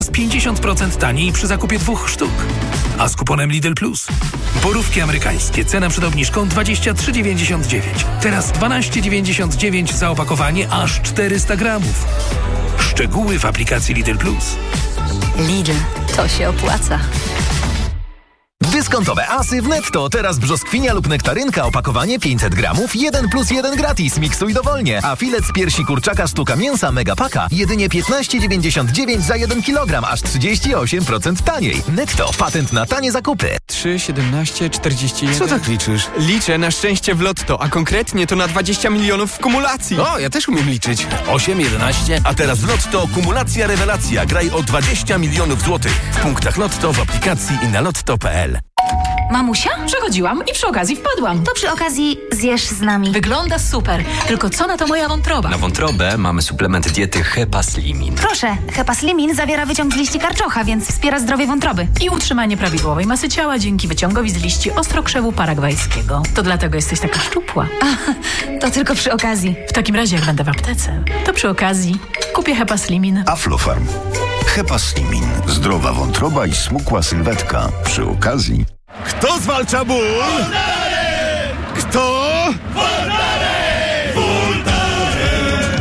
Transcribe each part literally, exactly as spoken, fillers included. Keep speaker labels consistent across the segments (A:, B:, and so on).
A: pięćdziesiąt procent taniej przy zakupie dwóch sztuk. A z kuponem Lidl Plus borówki amerykańskie, cena przed obniżką dwadzieścia trzy dziewięćdziesiąt dziewięć. Teraz dwanaście dziewięćdziesiąt dziewięć za opakowanie aż czterysta gramów. Szczegóły w aplikacji Lidl Plus.
B: Lidl, to się opłaca.
C: Dyskontowe asy w Netto. Teraz brzoskwinia lub nektarynka, opakowanie pięćset gramów, jeden plus jeden gratis. Miksuj dowolnie. A filet z piersi kurczaka sztuka mięsa Megapaka jedynie piętnaście dziewięćdziesiąt dziewięć za jeden kilogram, aż trzydzieści osiem procent taniej. Netto. Patent na tanie zakupy.
D: trzy, siedemnaście, czterdzieści jeden.
E: Co tak liczysz?
D: Liczę na szczęście w lotto, a konkretnie to na dwadzieścia milionów w kumulacji.
E: O, ja też umiem liczyć.
F: osiem, jedenaście. A teraz w Lotto kumulacja rewelacja. Graj o dwadzieścia milionów złotych. W punktach Lotto, w aplikacji i na lotto kropka p l.
B: Mamusia?
G: Przechodziłam i przy okazji wpadłam.
B: To przy okazji zjesz z nami.
G: Wygląda super, tylko co na to moja wątroba?
H: Na wątrobę mamy suplement diety Hepaslimin.
B: Proszę, Hepaslimin zawiera wyciąg z liści karczocha, więc wspiera zdrowie wątroby.
G: I utrzymanie prawidłowej masy ciała dzięki wyciągowi z liści ostrokrzewu paragwajskiego. To dlatego jesteś taka szczupła.
B: A, to tylko przy okazji.
G: W takim razie, jak będę w aptece, to przy okazji kupię Hepaslimin.
I: Aflofarm. Hepaslimin. Zdrowa wątroba i smukła sylwetka. Przy okazji...
F: Kto zwalcza ból? Voltaren! Kto? Voltaren! Voltaren!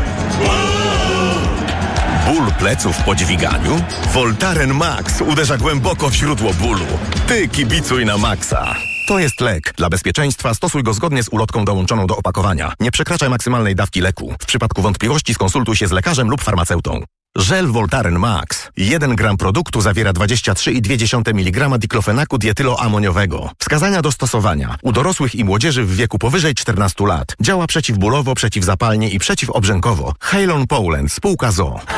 F: Ból pleców po dźwiganiu? Voltaren Max uderza głęboko w źródło bólu. Ty kibicuj na Maxa. To jest lek. Dla bezpieczeństwa stosuj go zgodnie z ulotką dołączoną do opakowania. Nie przekraczaj maksymalnej dawki leku. W przypadku wątpliwości skonsultuj się z lekarzem lub farmaceutą. Żel Voltaren Max. jeden gram produktu zawiera dwadzieścia trzy i dwie dziesiąte miligrama diklofenaku dietyloamoniowego. Wskazania do stosowania. U dorosłych i młodzieży w wieku powyżej czternastu lat. Działa przeciwbólowo, przeciwzapalnie i przeciwobrzękowo. Halon Poland, spółka z o o.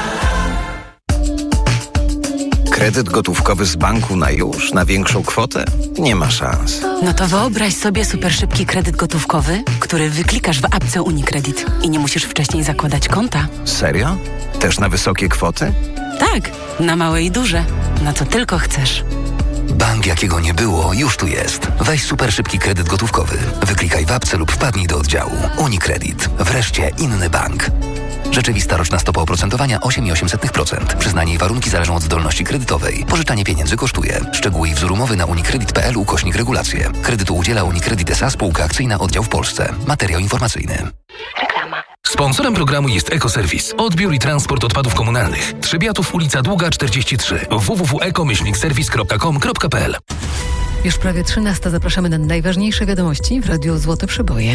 J: Kredyt gotówkowy z banku na już, na większą kwotę? Nie ma szans.
K: No to wyobraź sobie super szybki kredyt gotówkowy, który wyklikasz w apce UniCredit i nie musisz wcześniej zakładać konta.
J: Serio? Też na wysokie kwoty?
K: Tak, na małe i duże. Na co tylko chcesz.
L: Bank, jakiego nie było, już tu jest. Weź super szybki kredyt gotówkowy. Wyklikaj w apce lub wpadnij do oddziału. UniCredit. Wreszcie inny bank. Rzeczywista roczna stopa oprocentowania osiem przecinek osiem procent. Przyznanie i warunki zależą od zdolności kredytowej. Pożyczanie pieniędzy kosztuje. Szczegóły i wzór umowy na unicredit kropka p l ukośnik regulacje. Kredytu udziela UniCredit S A, spółka akcyjna, oddział w Polsce. Materiał informacyjny.
B: Reklama.
A: Sponsorem programu jest Ekoserwis. Odbiór i transport odpadów komunalnych. Trzebiatów, ulica Długa czterdzieści trzy. w w w kropka eko serwis kropka com kropka p l.
M: Już prawie trzynasta. Zapraszamy na najważniejsze wiadomości w Radiu Złote Przyboje.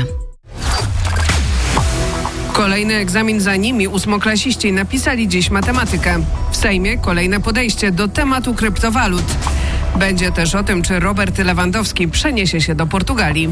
N: Kolejny egzamin za nimi. Ósmoklasiści napisali dziś matematykę. W Sejmie kolejne podejście do tematu kryptowalut. Będzie też o tym, czy Robert Lewandowski przeniesie się do Portugalii.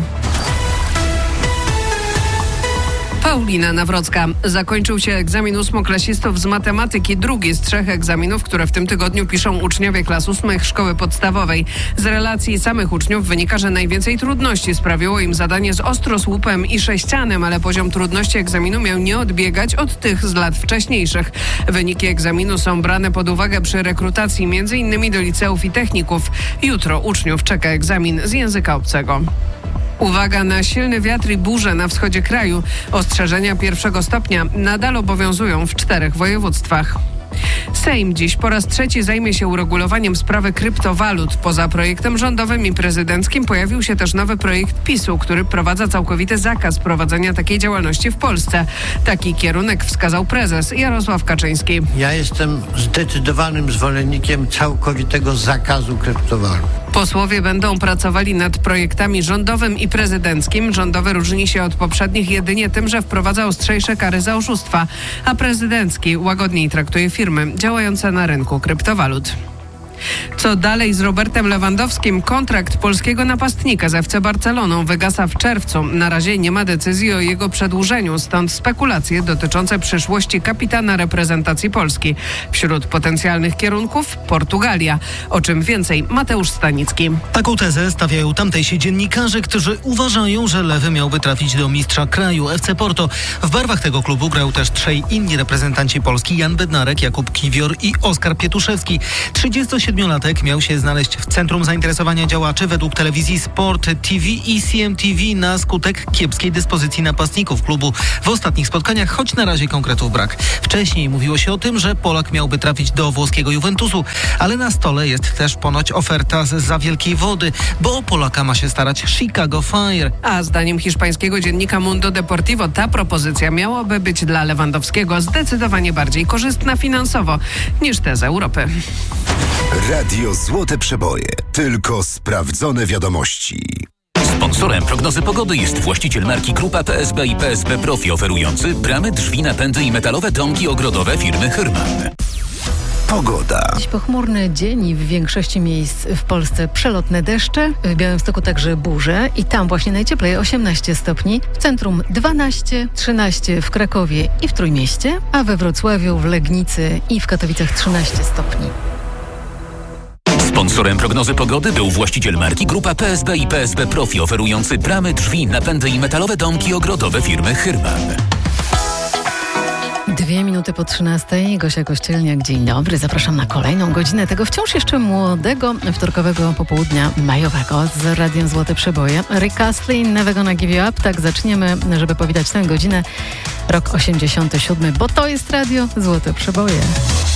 N: Paulina Nawrocka. Zakończył się egzamin ósmoklasistów z matematyki, drugi z trzech egzaminów, które w tym tygodniu piszą uczniowie klas ósmych szkoły podstawowej. Z relacji samych uczniów wynika, że najwięcej trudności sprawiło im zadanie z ostrosłupem i sześcianem, ale poziom trudności egzaminu miał nie odbiegać od tych z lat wcześniejszych. Wyniki egzaminu są brane pod uwagę przy rekrutacji między innymi do liceów i techników. Jutro uczniów czeka egzamin z języka obcego. Uwaga na silny wiatr i burze na wschodzie kraju. Ostrzeżenia pierwszego stopnia nadal obowiązują w czterech województwach. Sejm dziś po raz trzeci zajmie się uregulowaniem sprawy kryptowalut. Poza projektem rządowym i prezydenckim pojawił się też nowy projekt PiSu, który wprowadza całkowity zakaz prowadzenia takiej działalności w Polsce. Taki kierunek wskazał prezes Jarosław Kaczyński.
O: Ja jestem zdecydowanym zwolennikiem całkowitego zakazu kryptowalut.
N: Posłowie będą pracowali nad projektami rządowym i prezydenckim. Rządowy różni się od poprzednich jedynie tym, że wprowadza ostrzejsze kary za oszustwa, a prezydencki łagodniej traktuje firmy działające na rynku kryptowalut. Co dalej z Robertem Lewandowskim? Kontrakt polskiego napastnika z F C Barceloną wygasa w czerwcu. Na razie nie ma decyzji o jego przedłużeniu, stąd spekulacje dotyczące przyszłości kapitana reprezentacji Polski. Wśród potencjalnych kierunków Portugalia. O czym więcej Mateusz Stanicki.
P: Taką tezę stawiają tamtejsi dziennikarze, którzy uważają, że Lewy miałby trafić do mistrza kraju F C Porto. W barwach tego klubu grają też trzej inni reprezentanci Polski: Jan Bednarek, Jakub Kiwior i Oskar Pietuszewski. trzydziestosiedmioletni siedmiolatek miał się znaleźć w centrum zainteresowania działaczy według telewizji Sport T V i C M T V na skutek kiepskiej dyspozycji napastników klubu w ostatnich spotkaniach, choć na razie konkretów brak. Wcześniej mówiło się o tym, że Polak miałby trafić do włoskiego Juventusu, ale na stole jest też ponoć oferta z za wielkiej wody, bo o Polaka ma się starać Chicago Fire.
N: A zdaniem hiszpańskiego dziennika Mundo Deportivo ta propozycja miałaby być dla Lewandowskiego zdecydowanie bardziej korzystna finansowo niż te z Europy.
E: Radio Złote Przeboje. Tylko sprawdzone wiadomości.
Q: Sponsorem prognozy pogody jest właściciel marki Grupa P S B i P S B Profi, oferujący bramy, drzwi, napędy i metalowe domki ogrodowe firmy Hyrman.
E: Pogoda.
M: Dziś pochmurny dzień i w większości miejsc w Polsce przelotne deszcze, w Białymstoku także burze i tam właśnie najcieplej osiemnaście stopni, w centrum dwanaście, trzynaście w Krakowie i w Trójmieście, a we Wrocławiu, w Legnicy i w Katowicach trzynaście stopni.
Q: Sponsorem prognozy pogody był właściciel marki Grupa P S B i P S B Profi, oferujący bramy, drzwi, napędy i metalowe domki ogrodowe firmy Hyrman.
M: Dwie minuty po trzynastej. Gosia Kościelniak, dzień dobry. Zapraszam na kolejną godzinę tego wciąż jeszcze młodego wtorkowego popołudnia majowego z Radiem Złote Przeboje. Rick Astley, Never Gonna Give You Up. Tak zaczniemy, żeby powitać tę godzinę. Rok osiemdziesiąty siódmy, bo to jest Radio Złote Przeboje.